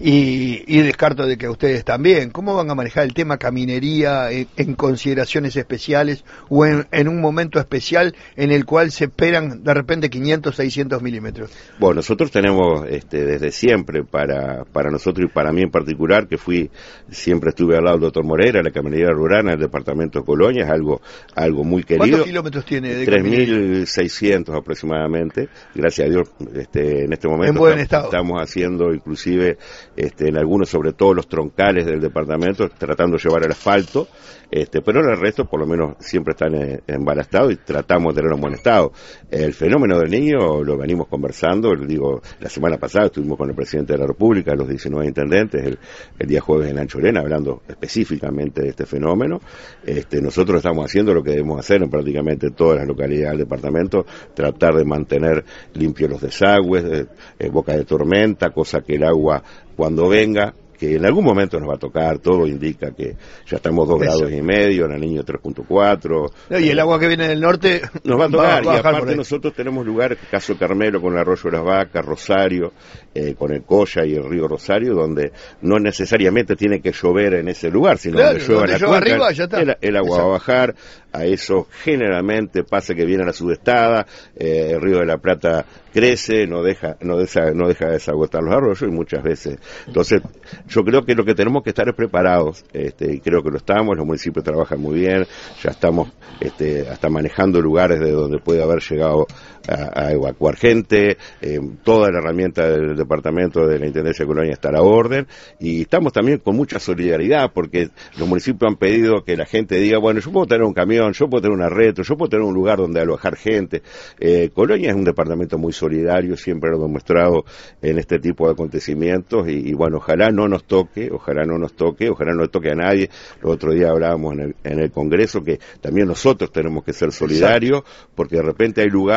y descarto de que a ustedes también. ¿Cómo van a manejar el tema caminería en consideraciones especiales, o en un momento especial en el cual se esperan de repente 500, 600 milímetros? Bueno, nosotros tenemos desde siempre, para nosotros y para mí en particular, que siempre estuve al lado del doctor Moreira, la caminería rural en el departamento de Colonia, es algo muy querido. ¿Cuántos kilómetros tiene de 3.600 aproximadamente, gracias a Dios. En este momento en buen estado. Estamos haciendo inclusive en algunos, sobre todo los troncales del departamento, tratando de llevar el asfalto, pero en el resto por lo menos siempre están en buen estado, y tratamos de tenerlo en buen estado. El fenómeno del niño lo venimos conversando, la semana pasada estuvimos con el presidente de la República, los 19 intendentes, el día jueves en Anchorena, hablando específicamente de este fenómeno. Nosotros estamos haciendo lo que debemos hacer en prácticamente todas las localidades del departamento, tratar de mantener limpios los desagües, boca de tormenta, cosa que el agua cuando venga, que en algún momento nos va a tocar, todo indica que ya estamos 2,5 grados, en el Niño 3.4. Y el agua que viene del norte nos va a tocar, y aparte nosotros tenemos lugares, caso Carmelo con el Arroyo de las Vacas, Rosario, con el Coya y el río Rosario, donde no necesariamente tiene que llover en ese lugar, sino donde llueva en la cuenca, arriba, ya está. El agua va a bajar. A eso generalmente pasa que viene a la sudestada, el Río de la Plata crece, no deja de desagotar los arroyos, y muchas veces. Entonces, yo creo que lo que tenemos que estar es preparados, y creo que lo estamos. Los municipios trabajan muy bien, ya estamos hasta manejando lugares de donde puede haber llegado a evacuar gente. Toda la herramienta del departamento de la Intendencia de Colonia está a la orden, y estamos también con mucha solidaridad, porque los municipios han pedido que la gente diga, bueno, yo puedo tener un camión, yo puedo tener una retro, yo puedo tener un lugar donde alojar gente. Colonia es un departamento muy solidario, siempre lo ha demostrado en este tipo de acontecimientos, y bueno, ojalá no nos toque, ojalá no le toque a nadie. El otro día hablábamos en el Congreso que también nosotros tenemos que ser solidarios, porque de repente hay lugares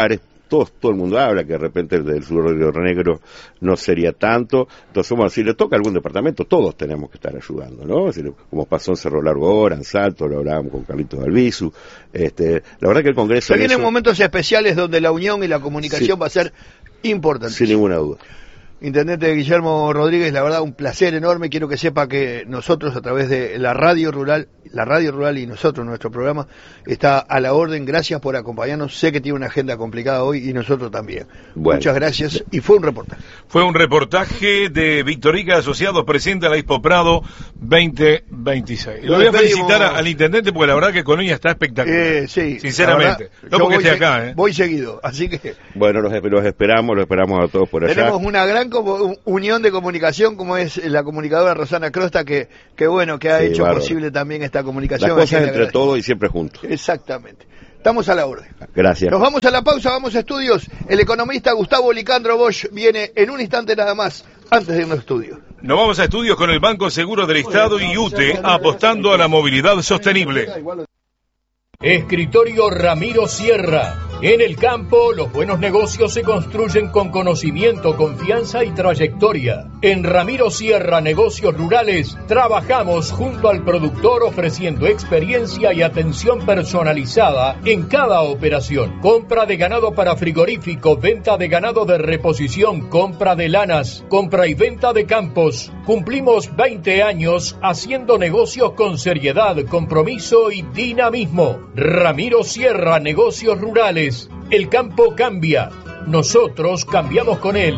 todo el mundo habla, que de repente el del sur de Río Negro no sería tanto. Entonces, bueno, si le toca a algún departamento, todos tenemos que estar ayudando, ¿no? Es decir, como pasó en Cerro Largo ahora, en Salto, lo hablábamos con Carlitos Albizu. La verdad que el Congreso... Se vienen momentos especiales donde la unión y la comunicación va a ser importante. Sin ninguna duda. Intendente Guillermo Rodríguez, la verdad un placer enorme. Quiero que sepa que nosotros a través de la Radio Rural y nosotros, nuestro programa, está a la orden. Gracias por acompañarnos. Sé que tiene una agenda complicada hoy y nosotros también. Bueno. Muchas gracias. Y fue un reportaje. Fue un reportaje de Victorica Asociados, presente a la Expo Prado 2026. Lo voy a felicitar al intendente porque la verdad que Colonia está espectacular. Sí, sinceramente. No porque esté acá. Voy seguido, así que... Bueno, los esperamos a todos por allá. Tenemos una gran unión de comunicación como es la comunicadora Rosana Crosta que ha hecho posible también esta comunicación. Las cosas entre todos y siempre juntos. Exactamente. Estamos a la orden. Gracias. Nos vamos a la pausa, vamos a estudios. El economista Gustavo Licandro Bosch viene en un instante nada más antes de irnos a estudios. Nos vamos a estudios con el Banco Seguro del Estado y UTE apostando a la movilidad sostenible. Escritorio Ramiro Sierra. En el campo, los buenos negocios se construyen con conocimiento, confianza y trayectoria. En Ramiro Sierra Negocios Rurales, trabajamos junto al productor ofreciendo experiencia y atención personalizada en cada operación. Compra de ganado para frigorífico, venta de ganado de reposición, compra de lanas, compra y venta de campos. Cumplimos 20 años haciendo negocios con seriedad, compromiso y dinamismo. Ramiro Sierra Negocios Rurales. El campo cambia. Nosotros cambiamos con él.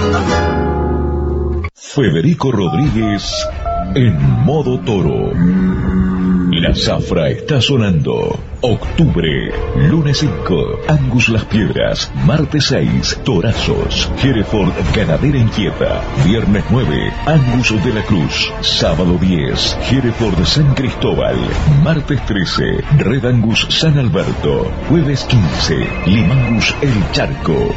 Federico Rodríguez en modo toro. La zafra está sonando. Octubre, lunes 5, Angus Las Piedras. Martes 6, Torazos. Hereford Ganadera Inquieta. Viernes 9, Angus de la Cruz. Sábado 10, Hereford San Cristóbal. Martes 13, Red Angus San Alberto. Jueves 15, Limangus El Charco.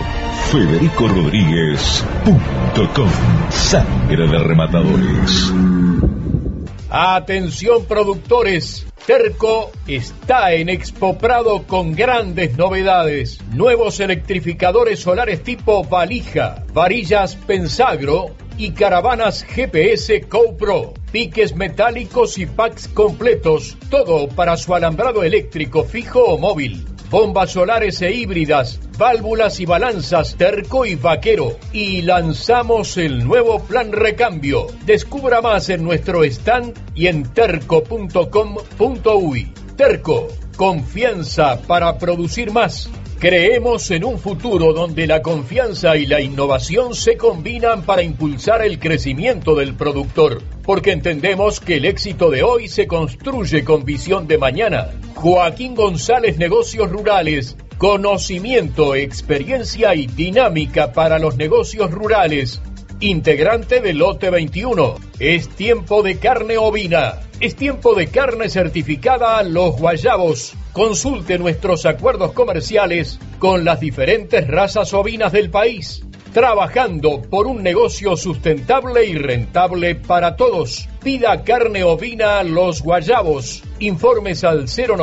FedericoRodríguez.com. Sangre de rematadores. Atención productores, Terco está en Expo Prado con grandes novedades. Nuevos electrificadores solares tipo valija, varillas Pensagro y caravanas GPS GoPro. Piques metálicos y packs completos, todo para su alambrado eléctrico fijo o móvil. Bombas solares e híbridas, válvulas y balanzas Terco y Vaquero. Y lanzamos el nuevo plan recambio. Descubra más en nuestro stand y en terco.com.uy. Terco, confianza para producir más. Creemos en un futuro donde la confianza y la innovación se combinan para impulsar el crecimiento del productor, porque entendemos que el éxito de hoy se construye con visión de mañana. Joaquín González Negocios Rurales, conocimiento, experiencia y dinámica para los negocios rurales. Integrante del Lote 21. Es tiempo de carne ovina. Es tiempo de carne certificada Los Guayabos. Consulte nuestros acuerdos comerciales con las diferentes razas ovinas del país. Trabajando por un negocio sustentable y rentable para todos. Pida carne ovina Los Guayabos. Informes al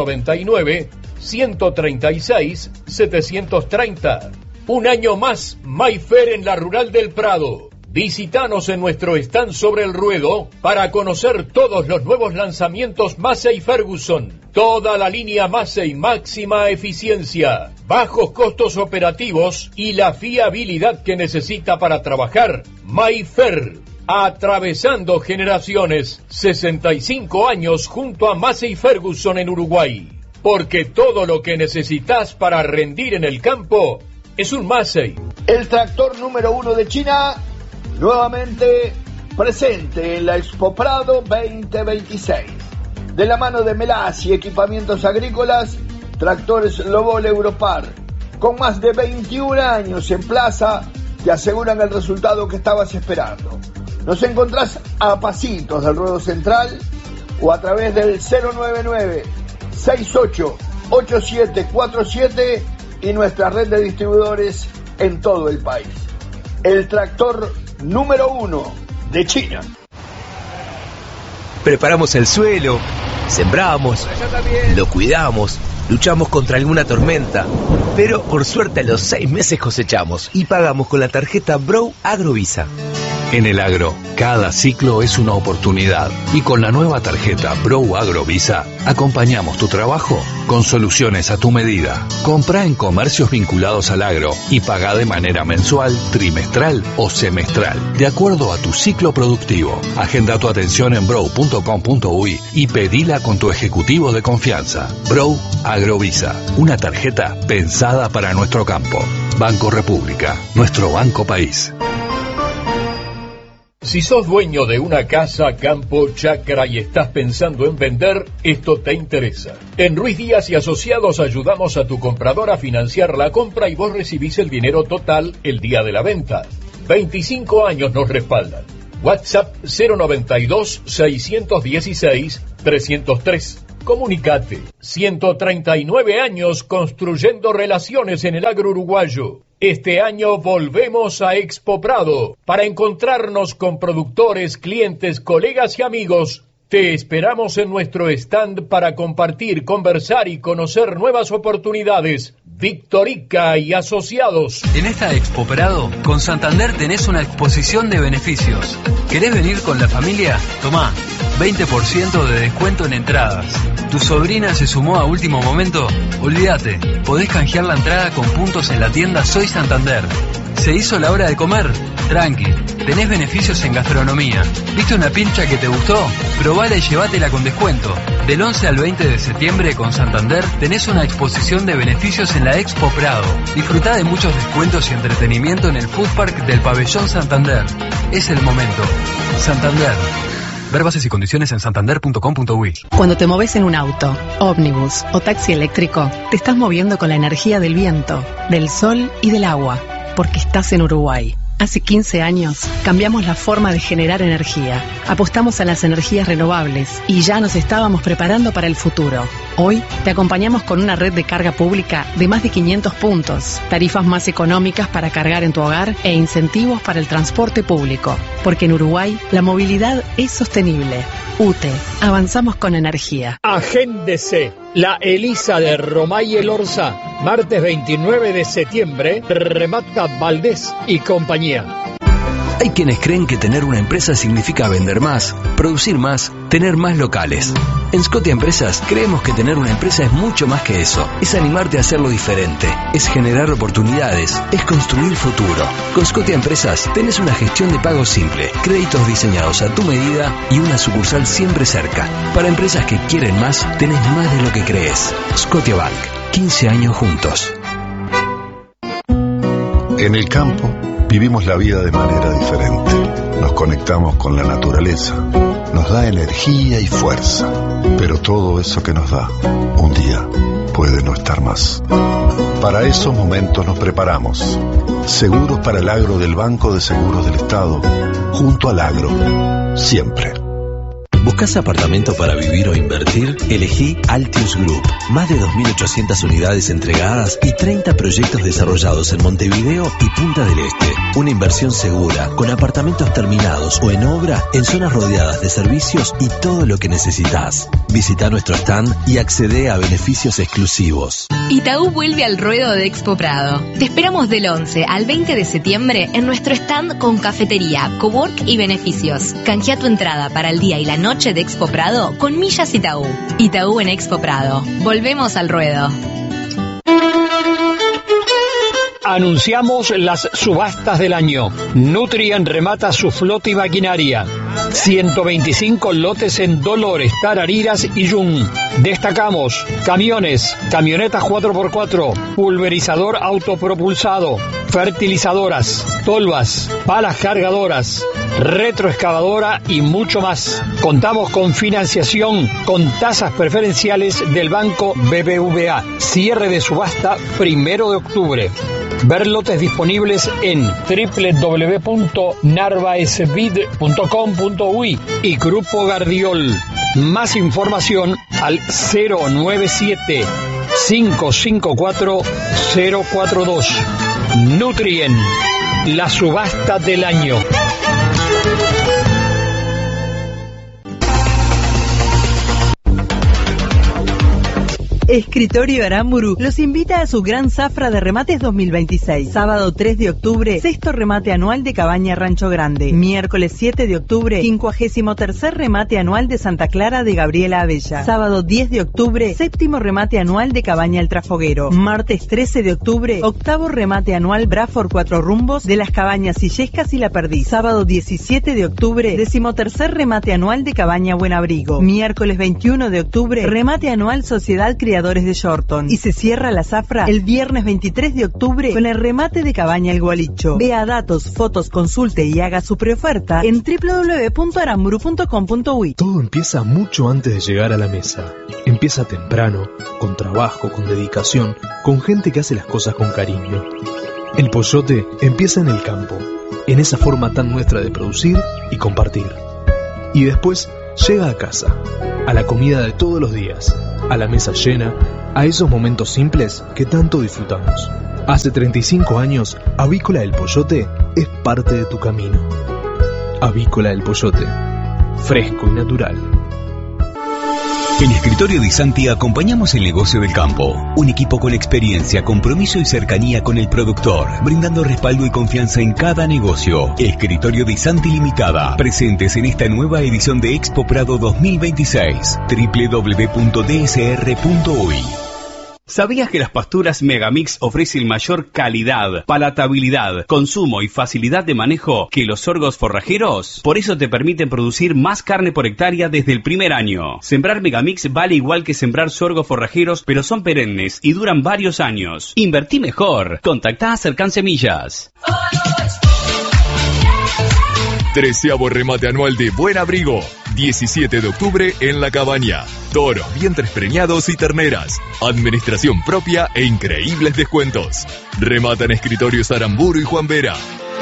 099-136-730. Un año más, Mayfair en la Rural del Prado. Visítanos en nuestro stand sobre el ruedo para conocer todos los nuevos lanzamientos Massey Ferguson. Toda la línea Massey, máxima eficiencia, bajos costos operativos y la fiabilidad que necesita para trabajar. Mayfair, atravesando generaciones, 65 años junto a Massey Ferguson en Uruguay. Porque todo lo que necesitas para rendir en el campo es un Massey. El tractor número 1 de China, nuevamente presente en la Expo Prado 2026. De la mano de Melasi Equipamientos Agrícolas, Tractores Lobol Europar, con más de 21 años en plaza, te aseguran el resultado que estabas esperando. Nos encontrás a pasitos del ruedo central o a través del 099-688747 y nuestra red de distribuidores en todo el país. El tractor número 1 de China. Preparamos el suelo, sembramos, lo cuidamos, luchamos contra alguna tormenta, pero por suerte a los 6 meses cosechamos y pagamos con la tarjeta Bro Agrovisa. En el agro, cada ciclo es una oportunidad y con la nueva tarjeta Bro Agrovisa acompañamos tu trabajo con soluciones a tu medida. Compra en comercios vinculados al agro y paga de manera mensual, trimestral o semestral, de acuerdo a tu ciclo productivo. Agenda tu atención en bro.com.uy y pedila con tu ejecutivo de confianza. Bro Agrovisa, una tarjeta pensada para nuestro campo. Banco República, nuestro banco país. Si sos dueño de una casa, campo, chacra y estás pensando en vender, esto te interesa. En Ruiz Díaz y Asociados ayudamos a tu comprador a financiar la compra y vos recibís el dinero total el día de la venta. 25 años nos respaldan. WhatsApp 092-616-303. Comunicate. 139 años construyendo relaciones en el agro uruguayo. Este año volvemos a Expo Prado para encontrarnos con productores, clientes, colegas y amigos. Te esperamos en nuestro stand para compartir, conversar y conocer nuevas oportunidades. Victorica y Asociados. En esta Expo Prado, con Santander tenés una exposición de beneficios. ¿Querés venir con la familia? Tomá, 20% de descuento en entradas. ¿Tu sobrina se sumó a último momento? Olvídate, podés canjear la entrada con puntos en la tienda Soy Santander. ¿Se hizo la hora de comer? Tranqui, tenés beneficios en gastronomía. ¿Viste una pincha que te gustó? Probala y llévatela con descuento. Del 11 al 20 de septiembre con Santander tenés una exposición de beneficios en la Expo Prado. Disfrutá de muchos descuentos y entretenimiento en el Food Park del Pabellón Santander. Es el momento. Santander. Ver bases y condiciones en santander.com.uy. Cuando te moves en un auto, ómnibus o taxi eléctrico, te estás moviendo con la energía del viento, del sol y del agua, porque estás en Uruguay. Hace 15 años cambiamos la forma de generar energía, apostamos a las energías renovables y ya nos estábamos preparando para el futuro. Hoy te acompañamos con una red de carga pública de más de 500 puntos, tarifas más económicas para cargar en tu hogar e incentivos para el transporte público. Porque en Uruguay la movilidad es sostenible. UTE, avanzamos con energía. Agéndese. La Elisa de Romay El Orza, martes 29 de septiembre, remata Valdés y compañía. Hay quienes creen que tener una empresa significa vender más, producir más, tener más locales. En Scotia Empresas creemos que tener una empresa es mucho más que eso. Es animarte a hacerlo diferente, es generar oportunidades, es construir futuro. Con Scotia Empresas tenés una gestión de pago simple, créditos diseñados a tu medida y una sucursal siempre cerca. Para empresas que quieren más, tenés más de lo que crees. Scotia Bank, 15 años juntos. En el campo vivimos la vida de manera diferente. Nos conectamos con la naturaleza. Nos da energía y fuerza. Pero todo eso que nos da, un día puede no estar más. Para esos momentos nos preparamos. Seguros para el agro del Banco de Seguros del Estado. Junto al agro. Siempre. ¿Buscas apartamento para vivir o invertir? Elegí Altius Group. Más de 2.800 unidades entregadas y 30 proyectos desarrollados en Montevideo y Punta del Este. Una inversión segura, con apartamentos terminados o en obra, en zonas rodeadas de servicios y todo lo que necesitas. Visita nuestro stand y accede a beneficios exclusivos. Itaú vuelve al ruedo de Expo Prado. Te esperamos del 11 al 20 de septiembre en nuestro stand con cafetería, cowork y beneficios. Canjea tu entrada para el día y la noche de Expo Prado con millas Itaú. Itaú en Expo Prado. Volvemos al ruedo. Anunciamos las subastas del año. Nutrien remata su flota y maquinaria. 125 lotes en Dolores, Tarariras y Yum. Destacamos camiones, camionetas 4x4, pulverizador autopropulsado, fertilizadoras, tolvas, palas cargadoras, retroexcavadora y mucho más. Contamos con financiación con tasas preferenciales del Banco BBVA. Cierre de subasta 1 de octubre. Ver lotes disponibles en www.narvaesvid.com.uy y Grupo Gardiol. Más información al 097 554 042. Nutrien, la subasta del año. Escritorio Aramburu los invita a su gran zafra de remates 2026. Sábado 3 de octubre, sexto remate anual de Cabaña Rancho Grande. Miércoles 7 de octubre, 53º remate anual de Santa Clara de Gabriela Abella. Sábado 10 de octubre, séptimo remate anual de Cabaña El Trafoguero. Martes 13 de octubre, octavo remate anual Braford Cuatro Rumbos de las Cabañas Illescas y La Perdiz. Sábado 17 de octubre, 13º remate anual de Cabaña Buenabrigo. Miércoles 21 de octubre, remate anual Sociedad Criadores de Shorton. Y se cierra la zafra el viernes 23 de octubre con el remate de Cabaña El Gualicho. Vea datos, fotos, consulte y haga su preoferta en www.aramburu.com.uy. Todo empieza mucho antes de llegar a la mesa. Empieza temprano, con trabajo, con dedicación, con gente que hace las cosas con cariño. El pollote empieza en el campo, en esa forma tan nuestra de producir y compartir. Y después llega a casa, a la comida de todos los días, a la mesa llena, a esos momentos simples que tanto disfrutamos. Hace 35 años, Avícola El Pollote es parte de tu camino. Avícola El Pollote, fresco y natural. En Escritorio Di Santi acompañamos el negocio del campo. Un equipo con experiencia, compromiso y cercanía con el productor, brindando respaldo y confianza en cada negocio. Escritorio Di Santi Limitada, presentes en esta nueva edición de Expo Prado 2026. www.dsr.uy. ¿Sabías que las pasturas Megamix ofrecen mayor calidad, palatabilidad, consumo y facilidad de manejo que los sorgos forrajeros? Por eso te permiten producir más carne por hectárea desde el primer año. Sembrar Megamix vale igual que sembrar sorgos forrajeros, pero son perennes y duran varios años. Invertí mejor. Contactá a Cercan Semillas. 13º remate anual de Buen Abrigo, 17 de octubre en La Cabaña. Toros, vientres preñados y terneras. Administración propia e increíbles descuentos. Rematan Escritorios Aramburu y Juan Vera.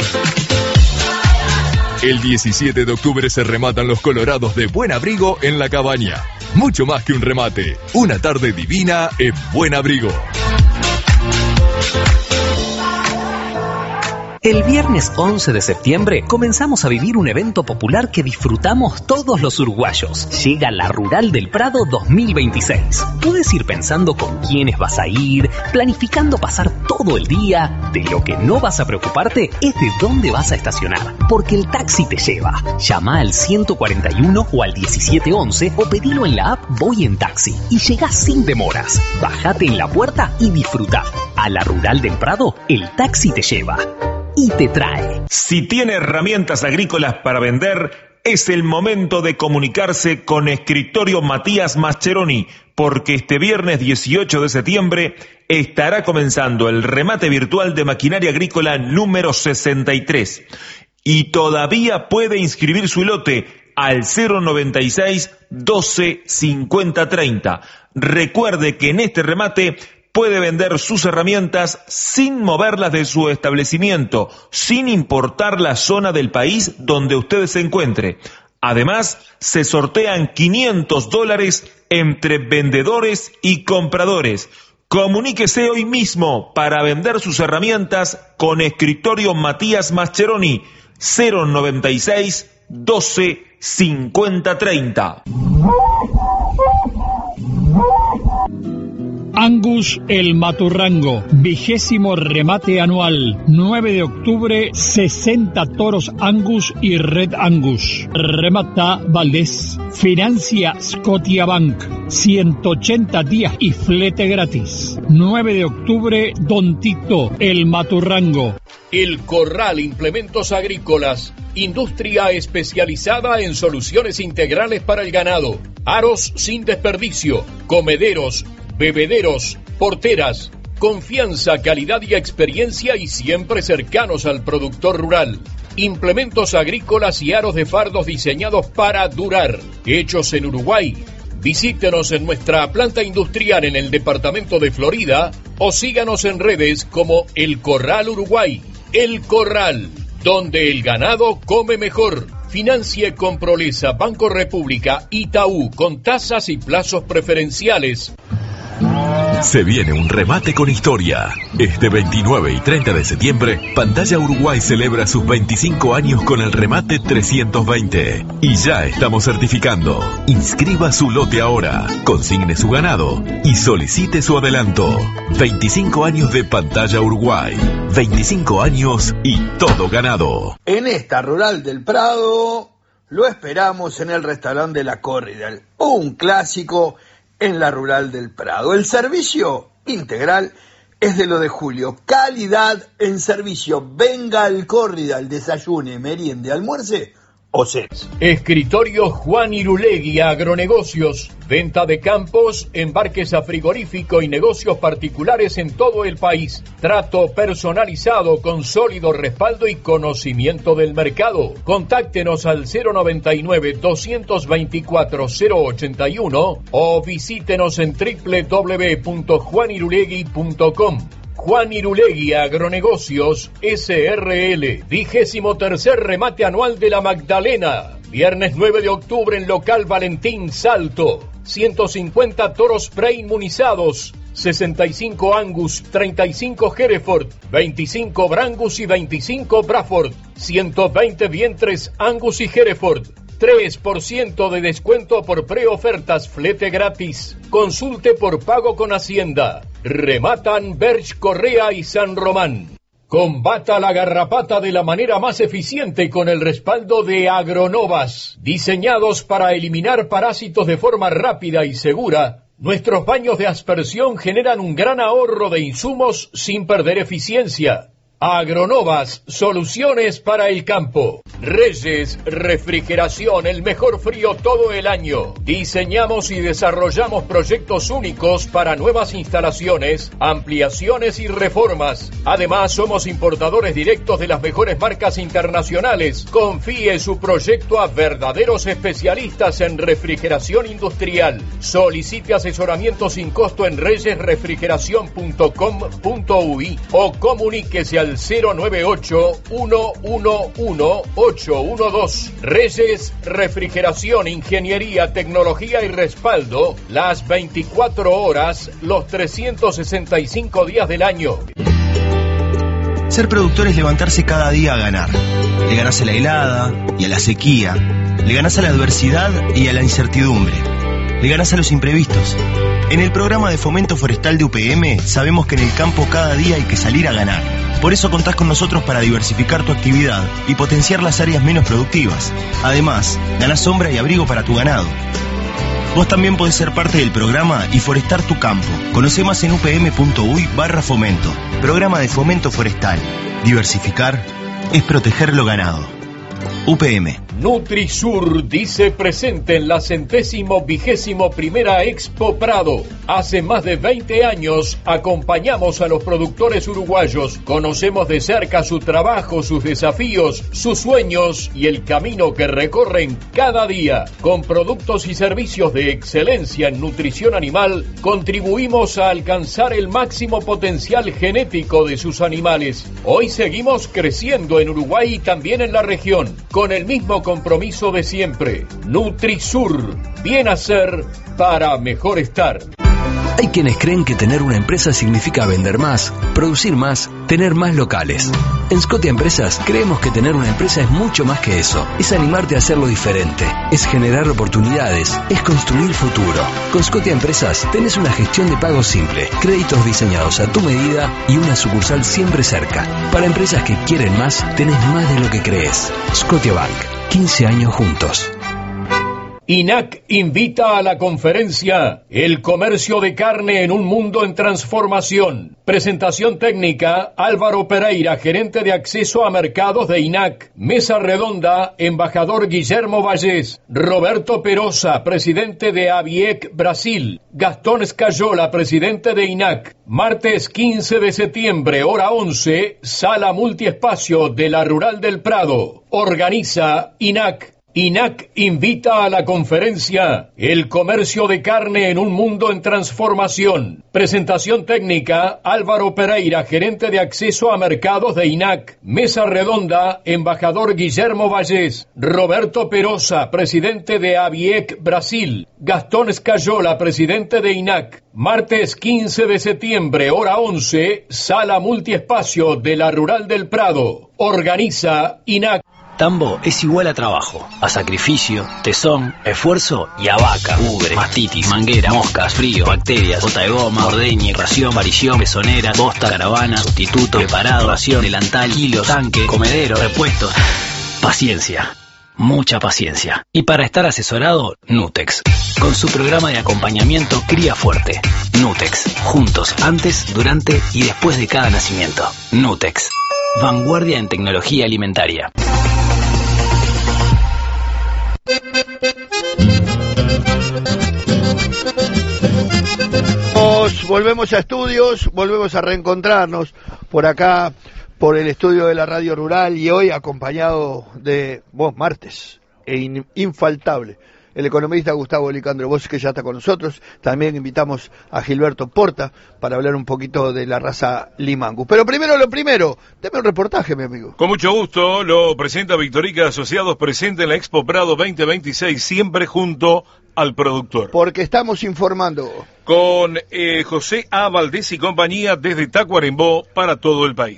El 17 de octubre se rematan los colorados de Buen Abrigo en La Cabaña. Mucho más que un remate, una tarde divina en Buen Abrigo. El viernes 11 de septiembre comenzamos a vivir un evento popular que disfrutamos todos los uruguayos. Llega la Rural del Prado 2026. Puedes ir pensando con quiénes vas a ir, planificando pasar todo el día. De lo que no vas a preocuparte es de dónde vas a estacionar, porque el taxi te lleva. Llama al 141 o al 1711 o pedilo en la app Voy en Taxi y llegás sin demoras. Bájate en la puerta y disfruta. A la Rural del Prado, el taxi te lleva y te trae. Si tiene herramientas agrícolas para vender, es el momento de comunicarse con Escritorio Matías Mascheroni, porque este viernes 18 de septiembre estará comenzando el remate virtual de maquinaria agrícola número 63. Y todavía puede inscribir su lote al 096 12 50 30. Recuerde que en este remate puede vender sus herramientas sin moverlas de su establecimiento, sin importar la zona del país donde usted se encuentre. Además, se sortean $500 entre vendedores y compradores. Comuníquese hoy mismo para vender sus herramientas con Escritorio Matías Mascheroni, 096 12 50 30. Angus El Maturrango, 20º remate anual, 9 de octubre, 60 toros Angus y Red Angus. Remata Valdés, financia Scotiabank, 180 días y flete gratis. 9 de octubre, Don Tito El Maturrango. El Corral Implementos Agrícolas, industria especializada en soluciones integrales para el ganado, aros sin desperdicio, comederos, bebederos, porteras, confianza, calidad y experiencia y siempre cercanos al productor rural. Implementos agrícolas y aros de fardos diseñados para durar, hechos en Uruguay. Visítenos en nuestra planta industrial en el departamento de Florida o síganos en redes como El Corral Uruguay. El Corral, donde el ganado come mejor. Financie con Prolesa, Banco República, Itaú, con tasas y plazos preferenciales. Se viene un remate con historia. Este 29 y 30 de septiembre, Pantalla Uruguay celebra sus 25 años con el remate 320. Y ya estamos certificando. Inscriba su lote ahora, consigne su ganado y solicite su adelanto. 25 años de Pantalla Uruguay. 25 años y todo ganado. En esta rural del Prado lo esperamos en el restaurante de la Corridal, un clásico en la rural del Prado. El servicio integral es de lo de Julio. Calidad en servicio. Venga al Corridal, desayune, meriende, almuerce o cenas. Escritorio Juan Irulegui Agronegocios. Venta de campos, embarques a frigorífico y negocios particulares en todo el país. Trato personalizado con sólido respaldo y conocimiento del mercado. Contáctenos al 099-224-081 o visítenos en www.juanirulegui.com. Juan Irulegui Agronegocios SRL. 23º remate anual de la Magdalena. Viernes 9 de octubre en local Valentín Salto. 150 toros preinmunizados, 65 Angus, 35 Hereford, 25 Brangus y 25 Braford, 120 vientres Angus y Hereford. 3% de descuento por preofertas, flete gratis. Consulte por pago con Hacienda. Rematan Berch, Correa y San Román. Combata la garrapata de la manera más eficiente con el respaldo de Agronovas. Diseñados para eliminar parásitos de forma rápida y segura, nuestros baños de aspersión generan un gran ahorro de insumos sin perder eficiencia. Agronovas, soluciones para el campo. Reyes Refrigeración, el mejor frío todo el año. Diseñamos y desarrollamos proyectos únicos para nuevas instalaciones, ampliaciones y reformas. Además, somos importadores directos de las mejores marcas internacionales. Confíe su proyecto a verdaderos especialistas en refrigeración industrial. Solicite asesoramiento sin costo en reyesrefrigeración.com.uy o comuníquese al 098-111-812. Reyes Refrigeración, ingeniería, tecnología y respaldo, las 24 horas, los 365 días del año. Ser productor es levantarse cada día a ganar. Le ganás a la helada y a la sequía. Le ganás a la adversidad y a la incertidumbre. Le ganás a los imprevistos. En el programa de fomento forestal de UPM sabemos que en el campo cada día hay que salir a ganar. Por eso contás con nosotros para diversificar tu actividad y potenciar las áreas menos productivas. Además, ganás sombra y abrigo para tu ganado. Vos también podés ser parte del programa y forestar tu campo. Conocé más en upm.uy/fomento. Programa de fomento forestal. Diversificar es proteger lo ganado. UPM. Nutrisur dice presente en la 121ª Expo Prado. Hace más de 20 años acompañamos a los productores uruguayos. Conocemos de cerca su trabajo, sus desafíos, sus sueños y el camino que recorren cada día. Con productos y servicios de excelencia en nutrición animal, contribuimos a alcanzar el máximo potencial genético de sus animales. Hoy seguimos creciendo en Uruguay y también en la región, con el mismo compromiso de siempre. Nutrisur, bien hacer para mejor estar. Hay quienes creen que tener una empresa significa vender más, producir más, tener más locales. En Scotia Empresas creemos que tener una empresa es mucho más que eso. Es animarte a hacerlo diferente, es generar oportunidades, es construir futuro. Con Scotia Empresas tenés una gestión de pago simple, créditos diseñados a tu medida y una sucursal siempre cerca. Para empresas que quieren más, tenés más de lo que crees. Scotia Bank, 15 años juntos. INAC invita a la conferencia El comercio de carne en un mundo en transformación. Presentación técnica, Álvaro Pereira, gerente de acceso a mercados de INAC. Mesa redonda, embajador Guillermo Vallés. Roberto Perosa, presidente de ABIEC Brasil. Gastón Escayola, presidente de INAC. Martes 15 de septiembre, hora 11, sala multiespacio de la Rural del Prado. Organiza INAC. INAC invita a la conferencia El comercio de carne en un mundo en transformación. Presentación técnica, Álvaro Pereira, gerente de acceso a mercados de INAC. Mesa redonda, embajador Guillermo Vallés. Roberto Perosa, presidente de ABIEC Brasil. Gastón Escayola, presidente de INAC. Martes 15 de septiembre, hora 11, sala multiespacio de la Rural del Prado. Organiza INAC. Tambo es igual a trabajo, a sacrificio, tesón, esfuerzo y a vaca, mugre, mastitis, manguera, moscas, frío, bacterias, bota de goma, ordeñi, ración, varición, pezonera, bosta, caravana, sustituto, preparado, ración, delantal, kilos, tanque, comedero, repuestos. Paciencia, mucha paciencia. Y para estar asesorado, Nutex, con su programa de acompañamiento Cría Fuerte. Nutex, juntos, antes, durante y después de cada nacimiento. Nutex, vanguardia en tecnología alimentaria. Volvemos a estudios, volvemos a reencontrarnos por acá, por el estudio de la Radio Rural, y hoy acompañado de vos, martes, infaltable, el economista Gustavo Licandro, vos que ya está con nosotros. También invitamos a Gilberto Porta para hablar un poquito de la raza Limangu. Pero primero lo primero, dame un reportaje, mi amigo. Con mucho gusto, lo presenta Victorica Asociados, presente en la Expo Prado 2026, siempre junto al productor. Porque estamos informando con José A. Valdés y compañía desde Tacuarembó para todo el país.